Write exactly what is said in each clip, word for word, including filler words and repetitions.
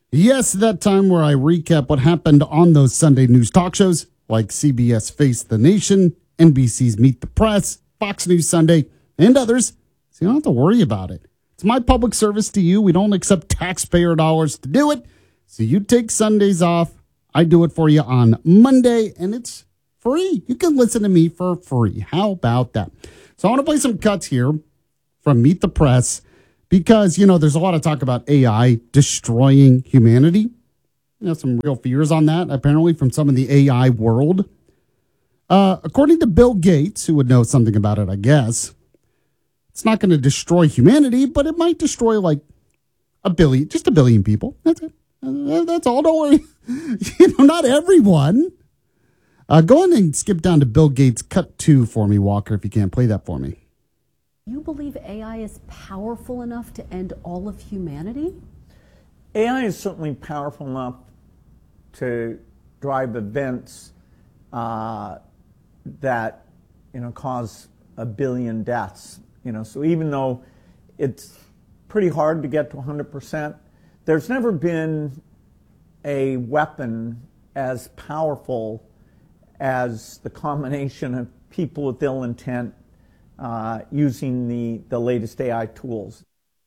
Yes, that time where I recap what happened on those Sunday news talk shows like C B S Face the Nation, N B C's Meet the Press, Fox News Sunday, and others. So you don't have to worry about it. It's my public service to you. We don't accept taxpayer dollars to do it. So you take Sundays off. I do it for you on Monday, and it's free. You can listen to me for free. How about that? So I want to play some cuts here from Meet the Press because, you know, there's a lot of talk about A I destroying humanity. You know, some real fears on that, apparently, from some of the A I world. Uh, according to Bill Gates, who would know something about it, I guess, it's not going to destroy humanity, but it might destroy like a billion, just a billion people. That's it. Uh, that's all. Don't worry. You know, not everyone. Uh, go on and skip down to Bill Gates cut two for me, Walker, if you can't play that for me. You believe A I is powerful enough to end all of humanity? A I is certainly powerful enough to drive events uh, that, you know, cause a billion deaths. You know, so even though it's pretty hard to get to one hundred percent, there's never been a weapon as powerful as the combination of people with ill intent uh, using the, the latest A I tools.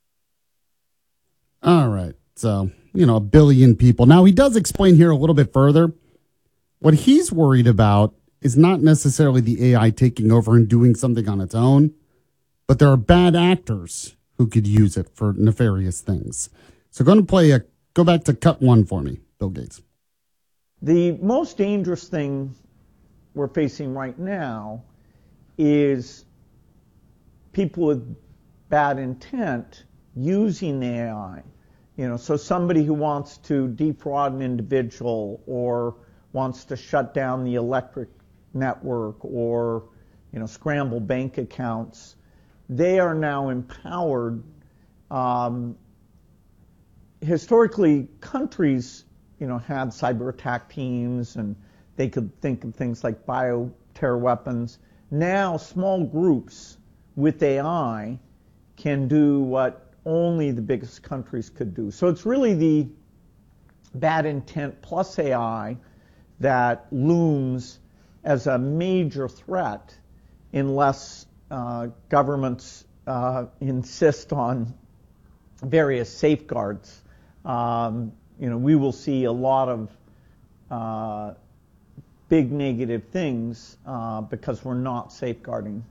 All right. So, you know, a billion people. Now, he does explain here a little bit further. What he's worried about is not necessarily the A I taking over and doing something on its own, but there are bad actors who could use it for nefarious things. So going to play a, go back to cut one for me, Bill Gates. The most dangerous thing we're facing right now is people with bad intent using the A I. You know, so somebody who wants to defraud an individual or wants to shut down the electric network or, you know, scramble bank accounts, they are now empowered. Um, historically, countries, you know, had cyber attack teams and they could think of things like bioterror weapons. Now, small groups with A I can do what only the biggest countries could do. So it's really the bad intent plus A I that looms as a major threat unless uh, governments uh, insist on various safeguards. Um, you know, we will see a lot of uh, big negative things uh, because we're not safeguarding.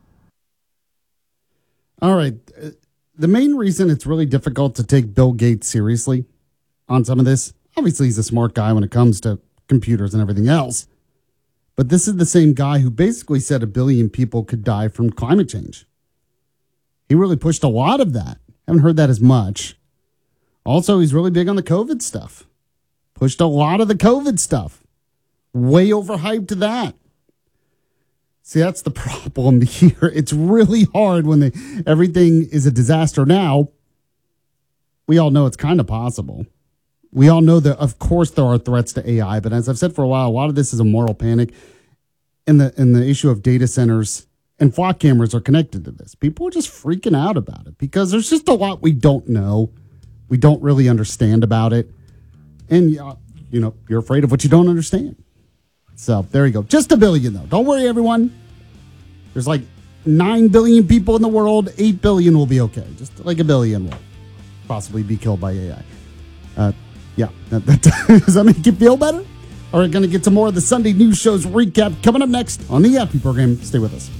All right. The main reason it's really difficult to take Bill Gates seriously on some of this, obviously he's a smart guy when it comes to computers and everything else, but this is the same guy who basically said a billion people could die from climate change. He really pushed a lot of that. Haven't heard that as much. Also, he's really big on the COVID stuff. Pushed a lot of the COVID stuff. Way overhyped that. See, that's the problem here. It's really hard when they, everything is a disaster. Now, we all know it's kind of possible. We all know that, of course, there are threats to A I, but as I've said for a while, a lot of this is a moral panic. And the, and the issue of data centers and flock cameras are connected to this. People are just freaking out about it because there's just a lot we don't know. We don't really understand about it. And, you know, you're afraid of what you don't understand. So there you go. Just a billion, though. Don't worry, everyone. There's like nine billion people in the world. eight billion will be okay. Just like a billion will possibly be killed by A I. Uh, yeah. That, that, does that make you feel better? All right, going to get some more of the Sunday News Show's recap coming up next on the Yappy program. Stay with us.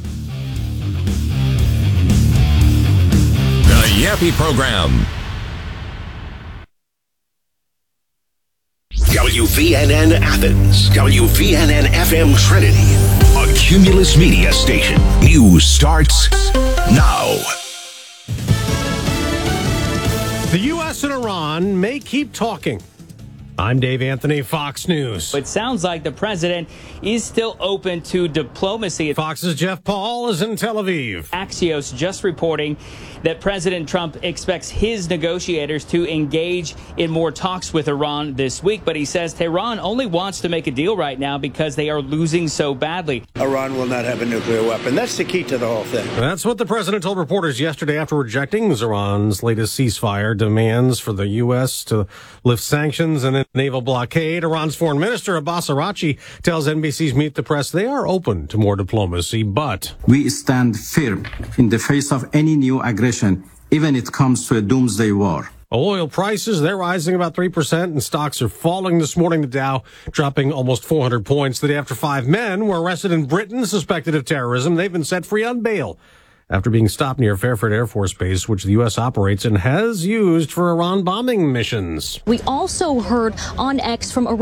The Yappy program. W V N N Athens, W V N N F M Trinity, a Cumulus Media station. News starts now. The U S and Iran may keep talking, I'm Dave Anthony, Fox News. It sounds like the president is still open to diplomacy. Fox's Jeff Paul is in Tel Aviv. Axios just reporting that President Trump expects his negotiators to engage in more talks with Iran this week, but he says Tehran only wants to make a deal right now because they are losing so badly. Iran will not have a nuclear weapon. That's the key to the whole thing. That's what the president told reporters yesterday after rejecting Iran's latest ceasefire demands for the U S to lift sanctions and a naval blockade. Iran's foreign minister Abbas Araghchi tells N B C's Meet the Press they are open to more diplomacy, but we stand firm in the face of any new aggression, even if it comes to a doomsday war. Oil prices, they're rising about three percent, and stocks are falling this morning. The Dow dropping almost four hundred points. The day after five men were arrested in Britain suspected of terrorism. They've been set free on bail after being stopped near Fairford Air Force Base, which the U S operates and has used for Iran bombing missions. We also heard on X from Iran.